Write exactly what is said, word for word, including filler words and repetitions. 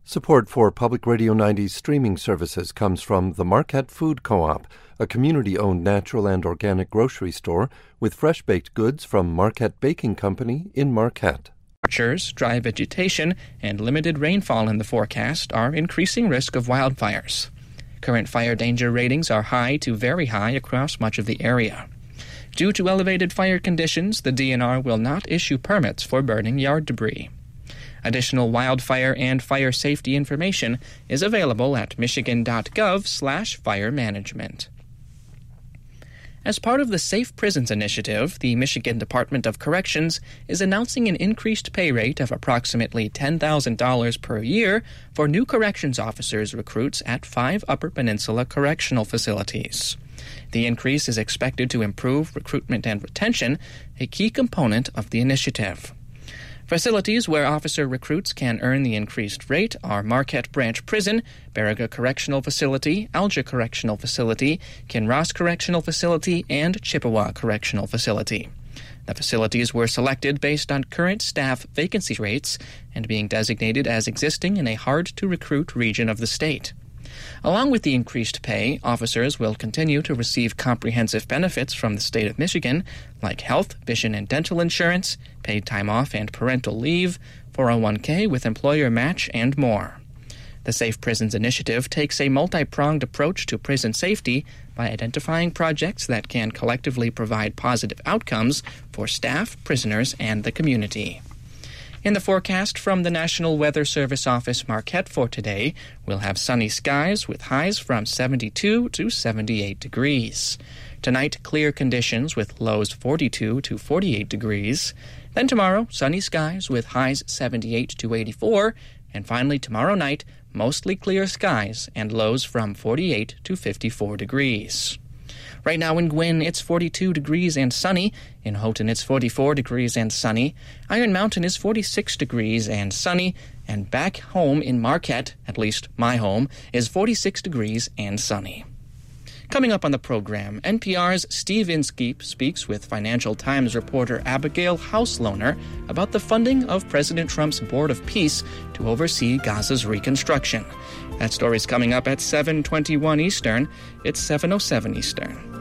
Support for Public Radio ninety's streaming services comes from the Marquette Food Co-op, a community-owned natural and organic grocery store with fresh-baked goods from Marquette Baking Company in Marquette. Temperatures, dry vegetation, and limited rainfall in the forecast are increasing risk of wildfires. Current fire danger ratings are high to very high across much of the area. Due to elevated fire conditions, the D N R will not issue permits for burning yard debris. Additional wildfire and fire safety information is available at michigan.gov slash fire management. As part of the Safe Prisons Initiative, the Michigan Department of Corrections is announcing an increased pay rate of approximately ten thousand dollars per year for new corrections officers recruits at five Upper Peninsula correctional facilities. The increase is expected to improve recruitment and retention, a key component of the initiative. Facilities where officer recruits can earn the increased rate are Marquette Branch Prison, Baraga Correctional Facility, Alger Correctional Facility, Kinross Correctional Facility, and Chippewa Correctional Facility. The facilities were selected based on current staff vacancy rates and being designated as existing in a hard-to-recruit region of the state. Along with the increased pay, officers will continue to receive comprehensive benefits from the state of Michigan, like health, vision, and dental insurance, paid time off and parental leave, four oh one k with employer match, and more. The Safe Prisons Initiative takes a multi-pronged approach to prison safety by identifying projects that can collectively provide positive outcomes for staff, prisoners, and the community. In the forecast from the National Weather Service Office Marquette for today, we'll have sunny skies with highs from seventy-two to seventy-eight degrees. Tonight, clear conditions with lows forty-two to forty-eight degrees. Then tomorrow, sunny skies with highs seventy-eight to eighty-four. And finally, tomorrow night, mostly clear skies and lows from forty-eight to fifty-four degrees. Right now in Gwinn, it's forty-two degrees and sunny. In Houghton, it's forty-four degrees and sunny. Iron Mountain is forty-six degrees and sunny. And back home in Marquette, at least my home, is forty-six degrees and sunny. Coming up on the program, N P R's Steve Inskeep speaks with Financial Times reporter Abigail Hauslohner about the funding of President Trump's Board of Peace to oversee Gaza's reconstruction. That story's coming up at seven twenty-one Eastern. It's seven oh seven Eastern.